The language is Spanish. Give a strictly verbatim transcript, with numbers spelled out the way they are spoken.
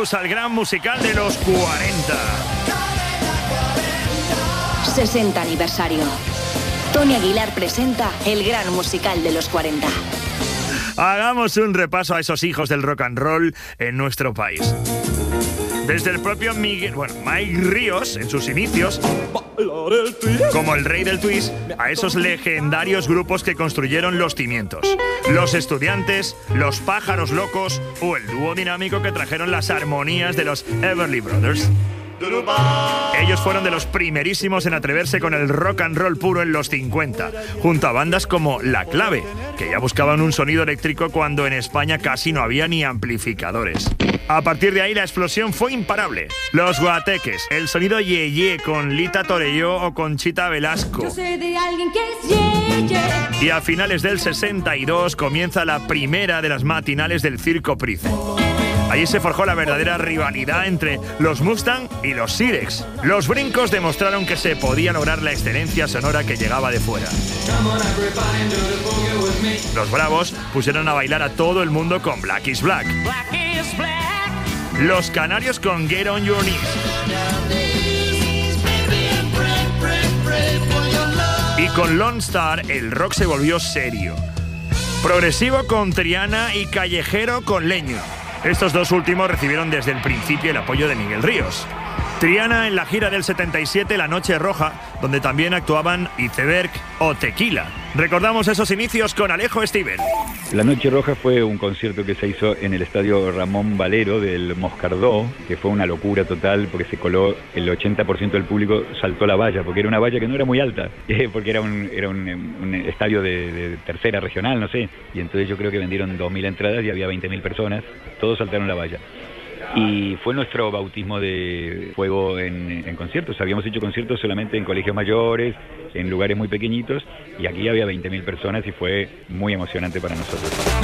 Plus al gran musical de los cuarenta. sesenta aniversario. Tony Aguilar presenta el gran musical de los cuarenta. Hagamos un repaso a esos hijos del rock and roll en nuestro país. Desde el propio Miguel, bueno, Mike Ríos, en sus inicios, como el rey del twist, a esos legendarios grupos que construyeron los cimientos. Los Estudiantes, los Pájaros Locos o el dúo dinámico que trajeron las armonías de los Everly Brothers. Ellos fueron de los primerísimos en atreverse con el rock and roll puro en los cincuenta, junto a bandas como La Clave, que ya buscaban un sonido eléctrico cuando en España casi no había ni amplificadores. A partir de ahí la explosión fue imparable. Los Guateques, el sonido Ye-Ye con Lita Torelló o Conchita Velasco. Yo sé de alguien que es Ye-Ye. Y a finales del sesenta y dos comienza la primera de las matinales del Circo Price. Allí se forjó la verdadera rivalidad entre los Mustang y los Sirex. Los Brincos demostraron que se podía lograr la excelencia sonora que llegaba de fuera. Los Bravos pusieron a bailar a todo el mundo con Black is Black. Los Canarios con Get on Your Knees. Y con Lone Star el rock se volvió serio. Progresivo con Triana y callejero con Leño. Estos dos últimos recibieron desde el principio el apoyo de Miguel Ríos. Triana en la gira del setenta y siete, La Noche Roja, donde también actuaban Iceberg o Tequila. Recordamos esos inicios con Alejo Stivel. La Noche Roja fue un concierto que se hizo en el estadio Ramón Valero del Moscardó, que fue una locura total porque se coló el ochenta por ciento del público, saltó la valla, porque era una valla que no era muy alta, porque era un, era un, un estadio de, de tercera regional, no sé, y entonces yo creo que vendieron dos mil entradas y había veinte mil personas, todos saltaron la valla. Y fue nuestro bautismo de fuego en, en conciertos. Habíamos hecho conciertos solamente en colegios mayores, en lugares muy pequeñitos, y aquí había veinte mil personas y fue muy emocionante para nosotros.